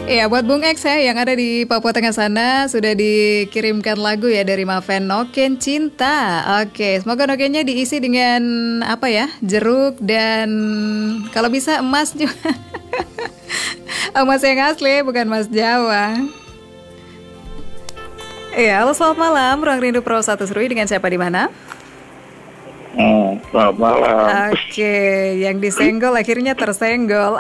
Iya, buat Bung X ya yang ada di Papua Tengah sana sudah dikirimkan lagu ya dari Maven, Noken Cinta. Oke, semoga nokennya diisi dengan apa ya? Jeruk dan kalau bisa emas juga. Emas yang asli, bukan emas Jawa. Iya, halo selamat malam. Ruang Rindu Pro 1 Serui dengan siapa di mana? Selamat malam. Oke, yang disenggol akhirnya tersenggol.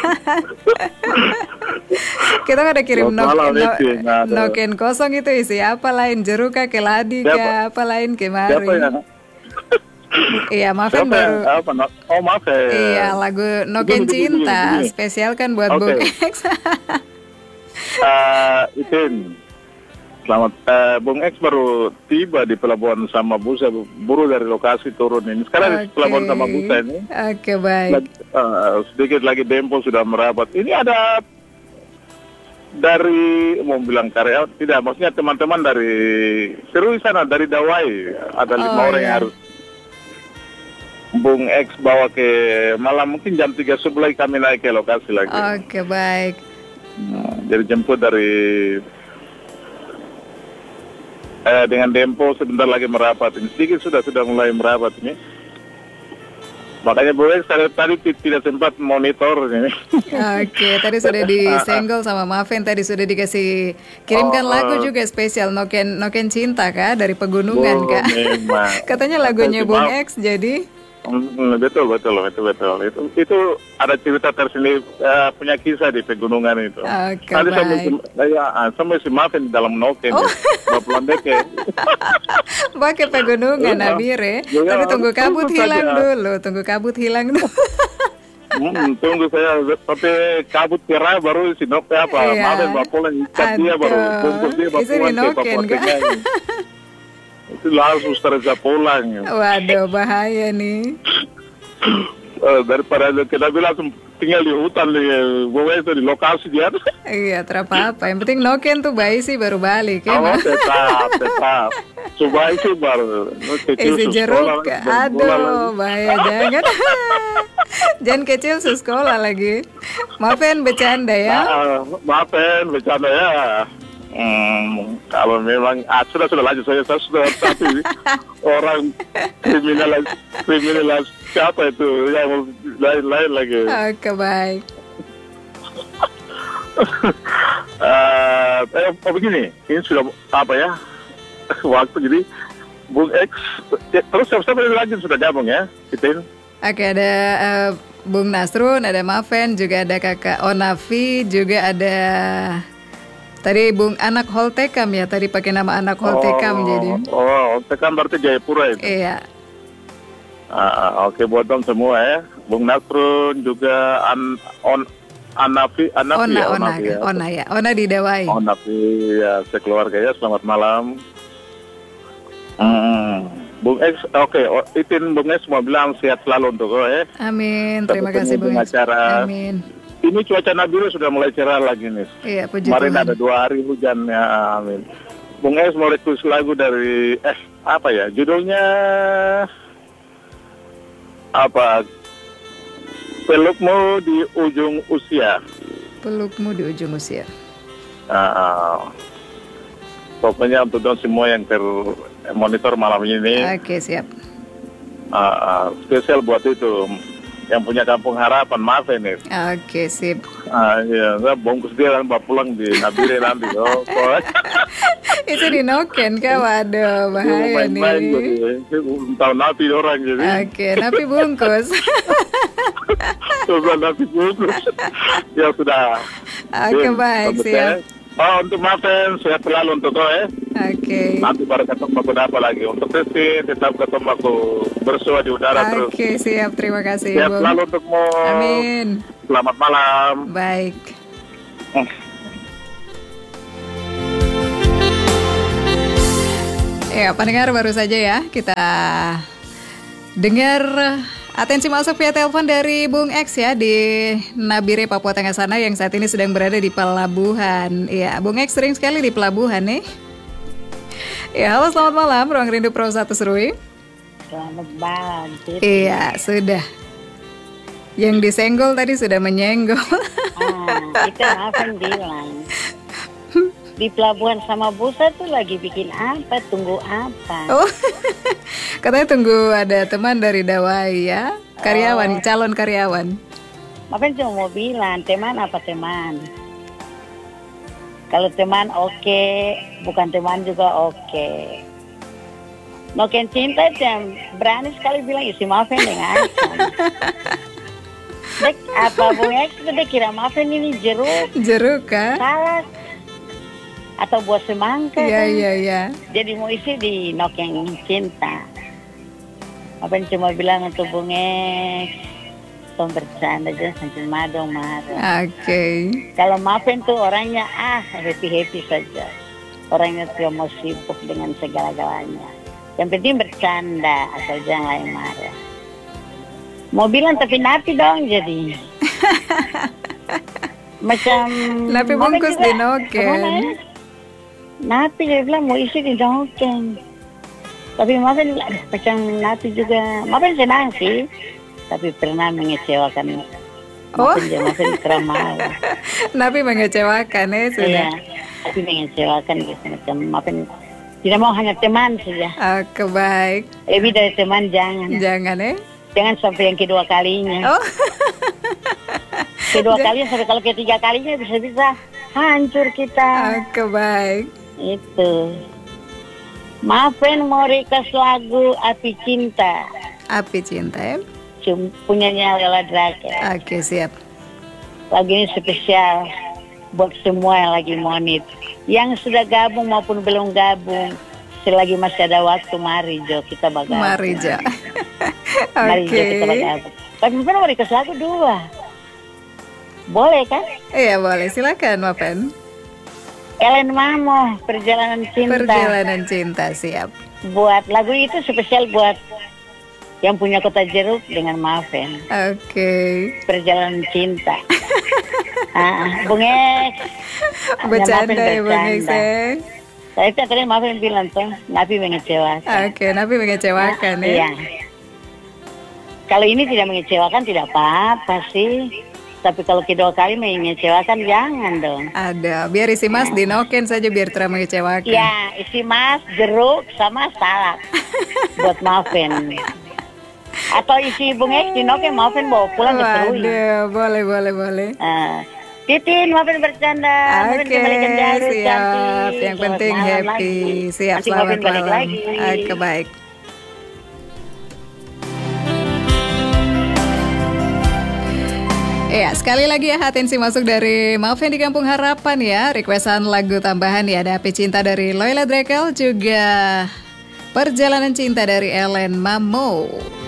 Kita ada kirim noken kosong itu isi apa lain jeruk kah, keladi kah, apa lain kemari. Siapa ya? Iya, Maven baru. Maven. Iya, lagu Noken Cinta spesial kan buat Bung X. Itin. Selamat, Bung X baru tiba di Pelabuhan Samabusa, buru dari lokasi turun ini. Sekarang di Pelabuhan Samabusa ini. Oke, baik. Sedikit lagi Dempo sudah merapat. Ini ada dari, mau bilang karya, tidak, maksudnya teman-teman dari Serui sana, dari Dawai. Ada 5 orang yang harus Bung X bawa ke malam, mungkin jam 3 subuh kami naik ke lokasi lagi. Oke, baik. Jadi jemput dari dengan Dempo sebentar lagi merapat. Ini sedikit sudah mulai merapat ini. Makanya boleh tadi tidak sempat monitor ini. Oke, tadi sudah disenggol sama Maven, tadi sudah dikasih kirimkan lagu juga spesial Noken Cinta kah dari Pegunungan kah? Katanya lagunya Bung X jadi. Betul. Itu ada cerita tersendiri, punya kisah di Pegunungan itu. Oke, sama si Maven di dalam Noken, pulang deke. Pakai Pegunungan Nabire. Tapi tunggu kabut hilang dulu. Tunggu saya sampai kabut kira baru si Noken Maven pulang ikat dia baru bungkus dia pulang ke Papua Tengah. Itu langsung terasa pulang. Waduh, bahaya nih. Daripada kita langsung tinggal di hutan di lokasi dia. Iya, terapa-apa. Yang penting Noken tuh bayi sih baru balik ya. Tetap. Subai sih baru. Isi jeruk. Aduh, bahaya jangan. Jangan kecil sekolah lagi. Maafin bercanda ya. Maafin bercanda ya. Kalau memang sudah lanjut saya sudah tapi orang kriminalis siapa itu yang lain lagi. Oke, baik. Begini, ini sudah apa ya waktu jadi Bung X terus siapa lagi sudah gabung ya Itin? Oke, ada Bung Nasrun, ada Maven, juga ada Kakak Onavi, juga ada tadi Bung Anak Holtekam ya, tadi pakai nama Anak Holtekam jadi. Holtekam berarti Jayapura itu. Iya. Oke, buat dong semua ya. Bung Nasrun juga Onavi ya. Ona di Dawai. Onavi ya, sekeluarga ya, selamat malam. Bung X, Itin Bung X mau bilang sehat selalu untuk ya. Amin, terima kasih Bung X. Amin. Ini cuaca Nabire sudah mulai cerah lagi nih. Iya, puji Kemarin Tuhan. ada 2 hari hujan ya, amin. Bung Es mau request lagu dari apa ya? Judulnya apa? Pelukmu di ujung usia. Pelukmu di ujung usia. Pokoknya untuk semua yang termonitor malam ini. Oke, siap. Spesial buat itu. Yang punya Kampung Harapan, Maven nih. Oke, sip. Iya, saya bungkus dia kan pulang di Nabire nanti. Itu di Noken kah? Waduh, bahaya nih. Tahu napi orang jadi. Oke, napi bungkus. Coba napi bungkus. Ya sudah. Oke, baik, siap. Untuk Maven, sehat selalu untuk kau ya. Oke. Nanti baru ketemu aku apa lagi. Untuk Kristi, tetap ketemu aku bersua di udara terus. Oke, siap. Terima kasih, sehat Bung. selalu untukmu. Amin. Selamat malam. Baik. Ya, pendengar baru saja ya kita dengar atensi masuk via telepon dari Bung X ya di Nabire Papua Tengah sana yang saat ini sedang berada di pelabuhan. Ya, Bung X sering sekali di pelabuhan nih. Ya, halo selamat malam, Ruang Rindu Pro 1 Serui. Selamat malam. Iya, sudah. Yang disenggol tadi sudah menyenggol. Itu Maven bilang. Di pelabuhan sama Busa tuh lagi bikin apa, tunggu apa. Oh, katanya tunggu ada teman dari Dawai ya, karyawan, calon karyawan. Maven cuma mau bilang, teman apa teman? Kalau teman oke, bukan teman juga oke. Noken cinta jam berani sekali bilang isi Maven dengan Dek, apa Bung X itu dek kira Maven ini jeruk Kah? salad atau buah semangka Iya, kan? iya. Jadi mau isi di Noken cinta. Maven cuma bilang untuk Bung X, tong bercanda aja sambil madong marah. Oke. Kalau Maven tuh orangnya happy saja. Orangnya tuh mau sibuk dengan segala-galanya. Yang penting bercanda, asal jangan lain marah. Mau bilang tapi napi dong jadi. Macam Napi bungkus di Noken. Napi dia bilang mau isi di Noken. Tapi Maven macam napi juga. Maven senang sih, tapi pernah mengecewakan. Oh, Maven keramalah. Napi mengecewakan ya sudah. Iya, tapi mengecewakan gitu macam Maven tidak mau hanya teman saja. Oke, baik. Lebih dari teman jangan. Jangan ya. Jangan sampai yang kedua kalinya. Oh. Kedua kalinya sampai kalau ketiga kalinya bisa-bisa hancur kita. Oke, baik. Itu. Maafin mau request lagu Api Cinta. Api Cinta ya. Punyanya Lela Drake. Oke, siap. Lagu ini spesial buat semua yang lagi monit. Yang sudah gabung maupun belum gabung. Selagi masih ada waktu, mari Jo kita bergabung. Mari Jo. Mari Jo kita bergabung. Tapi mungkin mau request lagu 2. Boleh kan? Iya, boleh. Silakan, Maven. Ellen Mamo, Perjalanan Cinta. Perjalanan Cinta, siap. Buat lagu itu spesial buat yang punya Kota Jeruk dengan Maven. Oke. Perjalanan Cinta. Bung X. Bercanda ya Bung X. Saya tadi Maven bilang tuh, Nabi mengecewakan. Oke, Nabi mengecewakan ya. Iya. Kalau ini tidak mengecewakan tidak apa-apa sih. Tapi kalau kedua kali mengecewakan jangan dong. Ada, biar isi Mas di Noken saja biar tidak mengecewakan. Ya, isi Mas, jeruk sama salad buat Maven. Atau isi Bung X di Noken Maven bawa pulang ke Serui. Boleh. Titin, Maven bercanda. Oke, siap. Yang penting happy. Siap, selamat malam. Oke, baik. Ya, sekali lagi ya atensi masuk dari Maven di Kampung Harapan ya. Requestan lagu tambahan ya, ada Api Cinta dari Loila Drekel, juga Perjalanan Cinta dari Ellen Mamo.